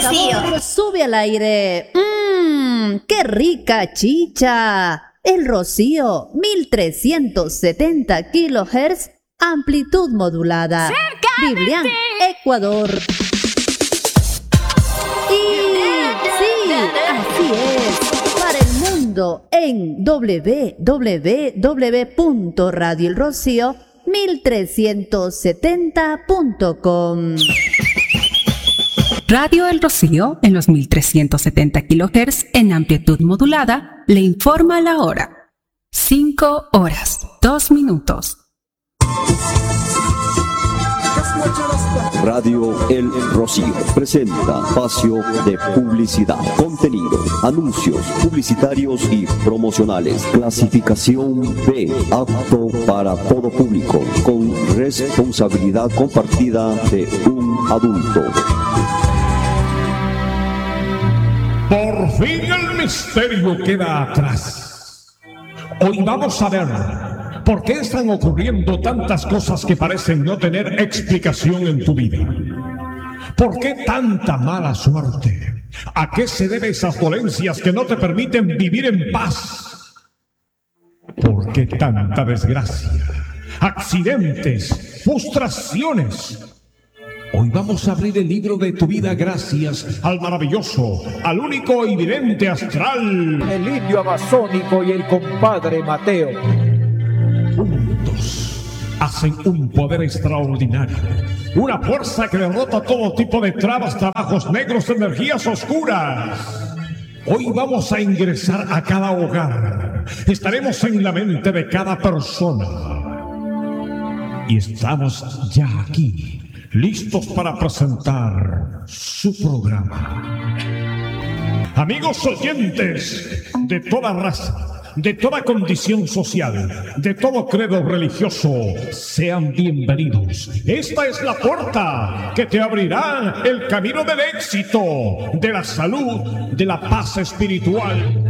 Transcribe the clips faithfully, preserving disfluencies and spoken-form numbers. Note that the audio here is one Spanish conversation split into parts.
Rocío. Sube al aire. Mmm, qué rica chicha. El Rocío, mil trescientos setenta kilohertz, amplitud modulada. ¡Cerca Biblián, de ti! Ecuador. Y sí, así es. Para el mundo en doble u doble u doble u punto radio el rocío mil trescientos setenta punto com. Radio El Rocío, en los mil trescientos setenta kilohertz en amplitud modulada, le informa la hora. cinco horas, dos minutos. Radio El Rocío presenta espacio de publicidad, contenido, anuncios publicitarios y promocionales. Clasificación B, apto para todo público, con responsabilidad compartida de un adulto. Por fin el misterio queda atrás. Hoy vamos a ver por qué están ocurriendo tantas cosas que parecen no tener explicación en tu vida. ¿Por qué tanta mala suerte? ¿A qué se deben esas dolencias que no te permiten vivir en paz? ¿Por qué tanta desgracia? Accidentes, frustraciones. Hoy vamos a abrir el libro de tu vida gracias al maravilloso, al único y vidente astral, el indio amazónico y el compadre Mateo. Juntos hacen un poder extraordinario, una fuerza que derrota todo tipo de trabas, trabajos negros, energías oscuras. Hoy vamos a ingresar a cada hogar, estaremos en la mente de cada persona y estamos ya aquí, listos para presentar su programa. Amigos oyentes de toda raza, de toda condición social, de todo credo religioso, sean bienvenidos. Esta es la puerta que te abrirá el camino del éxito, de la salud, de la paz espiritual.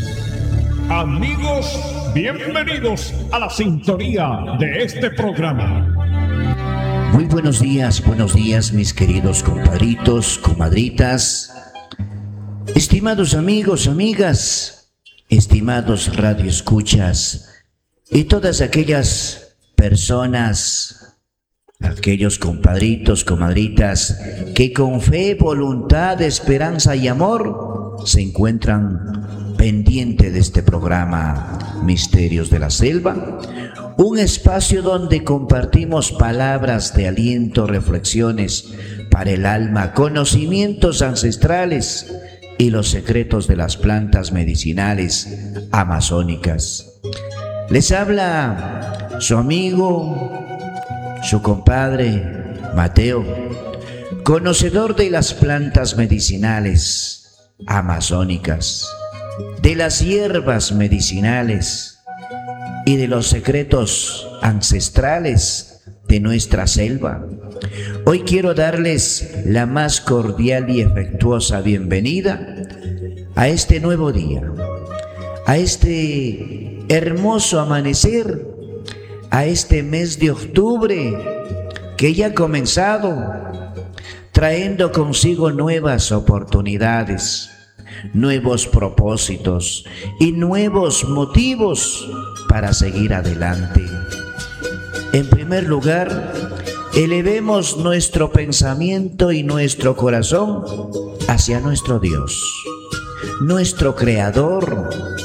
Amigos, bienvenidos a la sintonía de este programa. Muy buenos días, buenos días mis queridos compadritos, comadritas, estimados amigos, amigas, estimados radioescuchas y todas aquellas personas, aquellos compadritos, comadritas que con fe, voluntad, esperanza y amor se encuentran pendientes de este programa Misterios de la Selva. Un espacio donde compartimos palabras de aliento, reflexiones para el alma, conocimientos ancestrales y los secretos de las plantas medicinales amazónicas. Les habla su amigo, su compadre Mateo, conocedor de las plantas medicinales amazónicas, de las hierbas medicinales y de los secretos ancestrales de nuestra selva. Hoy quiero darles la más cordial y afectuosa bienvenida a este nuevo día, a este hermoso amanecer, a este mes de octubre que ya ha comenzado, trayendo consigo nuevas oportunidades, nuevos propósitos y nuevos motivos para seguir adelante. En primer lugar, elevemos nuestro pensamiento y nuestro corazón hacia nuestro Dios, nuestro Creador,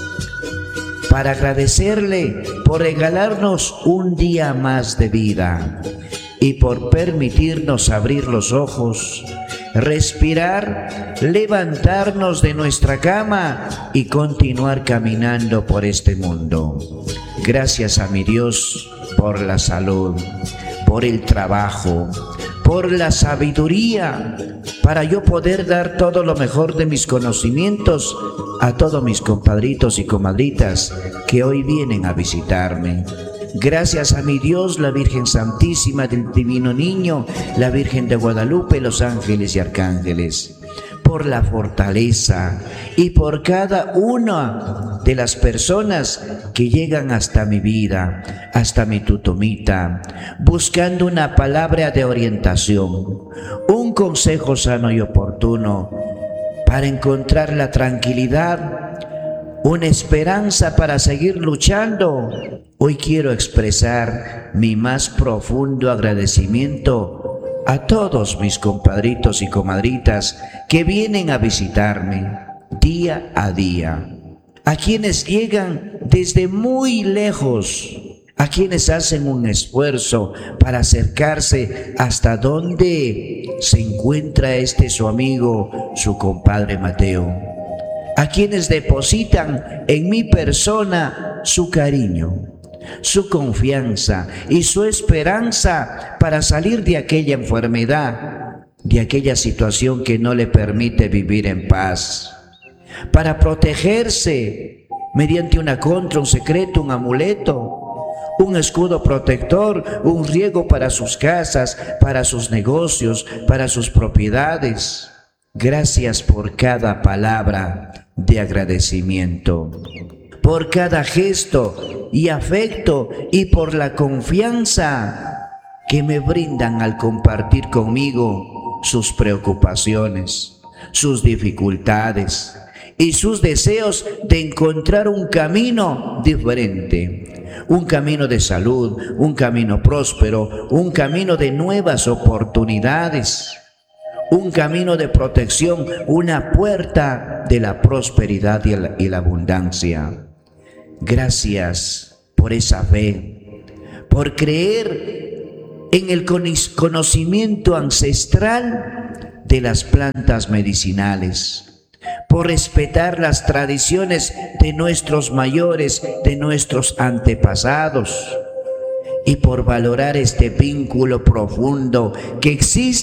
para agradecerle por regalarnos un día más de vida y por permitirnos abrir los ojos, respirar, levantarnos de nuestra cama y continuar caminando por este mundo. Gracias a mi Dios por la salud, por el trabajo, por la sabiduría, para yo poder dar todo lo mejor de mis conocimientos a todos mis compadritos y comadritas que hoy vienen a visitarme. Gracias a mi Dios, la Virgen Santísima del Divino Niño, la Virgen de Guadalupe, los ángeles y arcángeles, por la fortaleza y por cada una de las personas que llegan hasta mi vida, hasta mi tutumita, buscando una palabra de orientación, un consejo sano y oportuno para encontrar la tranquilidad, una esperanza para seguir luchando. Hoy quiero expresar mi más profundo agradecimiento a todos mis compadritos y comadritas que vienen a visitarme día a día, a quienes llegan desde muy lejos, a quienes hacen un esfuerzo para acercarse hasta donde se encuentra este su amigo, su compadre Mateo, a quienes depositan en mi persona su cariño, su confianza y su esperanza para salir de aquella enfermedad, de aquella situación que no le permite vivir en paz, para protegerse mediante una contra, un secreto, un amuleto, un escudo protector, un riego para sus casas, para sus negocios, para sus propiedades. Gracias por cada palabra de agradecimiento, por cada gesto y afecto y por la confianza que me brindan al compartir conmigo sus preocupaciones, sus dificultades y sus deseos de encontrar un camino diferente, un camino de salud, un camino próspero, un camino de nuevas oportunidades, un camino de protección, una puerta de la prosperidad y la, y la abundancia. Gracias por esa fe, por creer en el conocimiento ancestral de las plantas medicinales, por respetar las tradiciones de nuestros mayores, de nuestros antepasados, y por valorar este vínculo profundo que existe